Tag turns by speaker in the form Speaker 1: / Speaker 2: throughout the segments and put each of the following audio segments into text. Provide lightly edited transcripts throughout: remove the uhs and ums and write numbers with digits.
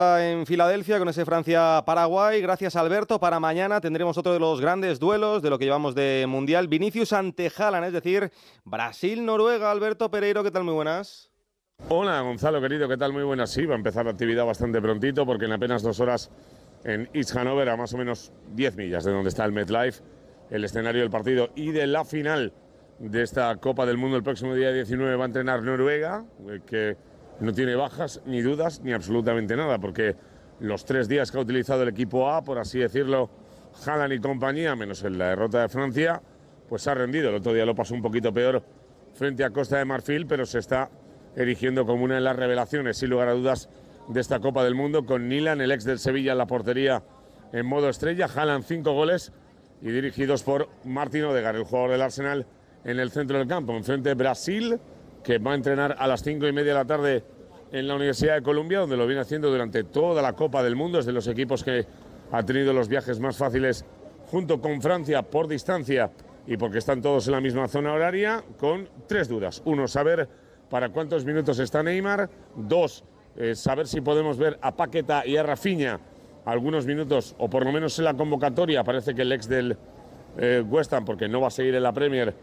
Speaker 1: En Filadelfia con ese Francia-Paraguay. Gracias, Alberto. Para mañana tendremos otro de los grandes duelos de lo que llevamos de Mundial. Vinicius ante Haaland, es decir, Brasil-Noruega. Alberto Pereiro, ¿qué tal? Muy buenas.
Speaker 2: Hola, Gonzalo, querido, ¿qué tal? Muy buenas. Sí, va a empezar la actividad bastante prontito porque en apenas 2 horas en East Hanover, a más o menos 10 millas de donde está el MetLife, el escenario del partido y de la final de esta Copa del Mundo el próximo día 19 va a entrenar Noruega, que no tiene bajas, ni dudas, ni absolutamente nada, porque los 3 días que ha utilizado el equipo A, por así decirlo, Haaland y compañía, menos en la derrota de Francia, pues se ha rendido. El otro día lo pasó un poquito peor frente a Costa de Marfil, pero se está erigiendo como una de las revelaciones, sin lugar a dudas, de esta Copa del Mundo, con Nilan, el ex del Sevilla, en la portería en modo estrella. Haaland 5 goles y dirigidos por Martin Odegaard, el jugador del Arsenal, en el centro del campo. Enfrente de Brasil, que va a entrenar a las 5:30 de la tarde en la Universidad de Columbia, donde lo viene haciendo durante toda la Copa del Mundo. Es de los equipos que ha tenido los viajes más fáciles junto con Francia por distancia y porque están todos en la misma zona horaria, con 3 dudas. 1, saber para cuántos minutos está Neymar. 2, saber si podemos ver a Paqueta y a Rafinha algunos minutos, o por lo menos en la convocatoria. Parece que el ex del West Ham, porque no va a seguir en la Premier,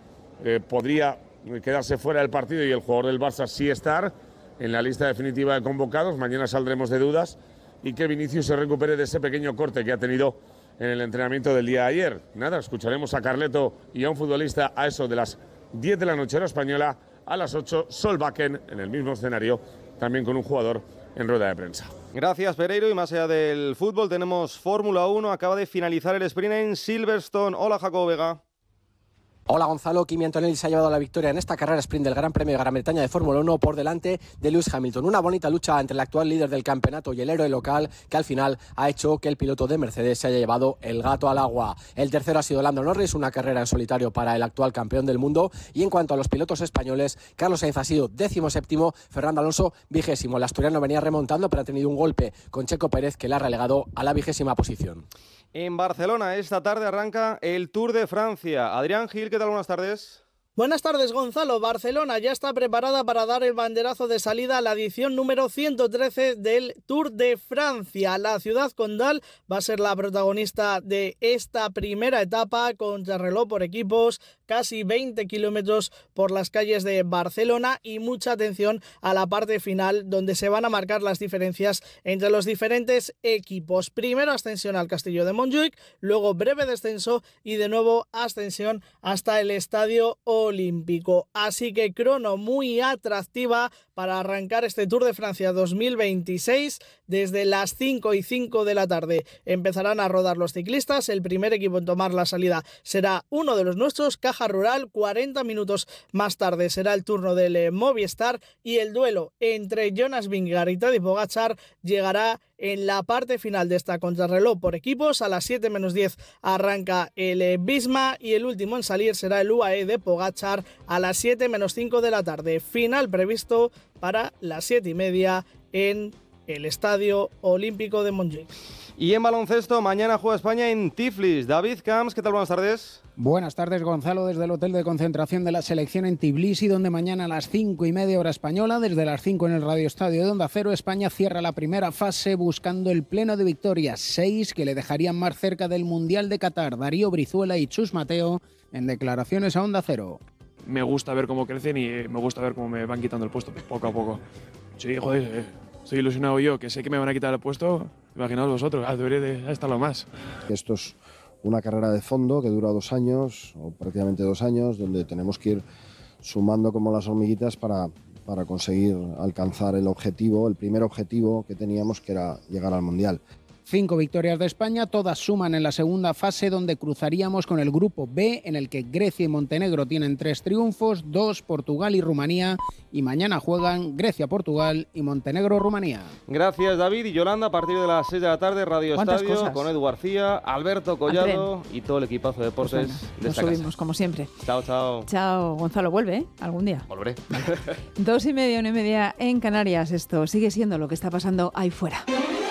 Speaker 2: podría quedarse fuera del partido, y el jugador del Barça sí estar en la lista definitiva de convocados. Mañana saldremos de dudas, y que Vinicius se recupere de ese pequeño corte que ha tenido en el entrenamiento del día de ayer. Nada, escucharemos a Carleto y a un futbolista a eso de las 10 de la noche hora española. A las 8, Solbakken en el mismo escenario, también con un jugador en rueda de prensa.
Speaker 1: Gracias, Pereiro. Y más allá del fútbol, tenemos Fórmula 1. Acaba de finalizar el sprint en Silverstone. Hola, Jacobo Vega.
Speaker 3: Hola, Gonzalo. Kimi Antonelli se ha llevado la victoria en esta carrera sprint del Gran Premio de Gran Bretaña de Fórmula 1 por delante de Lewis Hamilton. Una bonita lucha entre el actual líder del campeonato y el héroe local, que al final ha hecho que el piloto de Mercedes se haya llevado el gato al agua. El tercero ha sido Lando Norris, una carrera en solitario para el actual campeón del mundo. Y en cuanto a los pilotos españoles, Carlos Sainz ha sido 17º, Fernando Alonso 20º. El asturiano venía remontando, pero ha tenido un golpe con Checo Pérez que le ha relegado a la 20ª posición.
Speaker 1: En Barcelona, esta tarde arranca el Tour de Francia. Adrián Gil, ¿qué tal? Buenas tardes.
Speaker 4: Buenas tardes, Gonzalo. Barcelona ya está preparada para dar el banderazo de salida a la edición número 113 del Tour de Francia. La ciudad condal va a ser la protagonista de esta primera etapa, contrarreloj por equipos, casi 20 kilómetros por las calles de Barcelona, y mucha atención a la parte final, donde se van a marcar las diferencias entre los diferentes equipos. Primero ascensión al Castillo de Montjuic, luego breve descenso y de nuevo ascensión hasta el Estadio Olímpico. Así que crono muy atractiva para arrancar este Tour de Francia 2026. Desde las 5:05 de la tarde empezarán a rodar los ciclistas. El primer equipo en tomar la salida será uno de los nuestros, Caja Rural. 40 minutos más tarde será el turno del Movistar, y el duelo entre Jonas Vingegaard y Tadej Pogačar llegará en la parte final de esta contrarreloj por equipos. A las 7 menos 10 arranca el Visma, y el último en salir será el UAE de Pogačar a las 7 menos 5 de la tarde. Final previsto para las 7:30 en el Estadio Olímpico de Montjuic.
Speaker 1: Y en baloncesto, mañana juega España en Tiflis. David Camps, ¿qué tal? Buenas tardes.
Speaker 5: Buenas tardes, Gonzalo, desde el hotel de concentración de la selección en Tbilisi, donde mañana a las 5:30 hora española, desde las 5 en el Radio Estadio de Onda Cero, España cierra la primera fase buscando el pleno de victorias, 6 que le dejarían más cerca del Mundial de Qatar. Darío Brizuela y Chus Mateo en declaraciones a Onda Cero.
Speaker 6: Me gusta ver cómo crecen y me gusta ver cómo me van quitando el puesto poco a poco. Sí, joder, estoy ilusionado yo, que sé que me van a quitar el puesto. Imaginaos vosotros, debería de estarlo más.
Speaker 7: Esto es una carrera de fondo que dura 2 años, o prácticamente 2 años, donde tenemos que ir sumando como las hormiguitas para conseguir alcanzar el objetivo, el primer objetivo que teníamos, que era llegar al Mundial.
Speaker 5: 5 victorias de España, todas suman en la segunda fase, donde cruzaríamos con el grupo B, en el que Grecia y Montenegro tienen 3 triunfos, 2 Portugal y Rumanía, y mañana juegan Grecia, Portugal y Montenegro, Rumanía.
Speaker 1: Gracias, David y Yolanda. A partir de las 6 de la tarde, Radio Estadio,
Speaker 8: cosas?
Speaker 1: Con Edu García, Alberto Collado y todo el equipazo de deportes
Speaker 8: pues
Speaker 1: de esta
Speaker 8: nos subimos,
Speaker 1: casa.
Speaker 8: como siempre.
Speaker 1: Chao, chao.
Speaker 8: Chao, Gonzalo, vuelve, ¿eh? Algún día.
Speaker 1: Volveré.
Speaker 8: 2:30, 1:30 en Canarias. Esto sigue siendo lo que está pasando ahí fuera.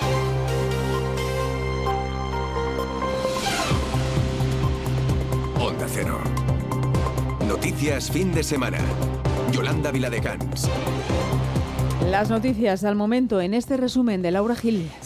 Speaker 9: Onda Cero. Noticias fin de semana. Yolanda Viladecans.
Speaker 8: Las noticias al momento en este resumen de Laura Gil.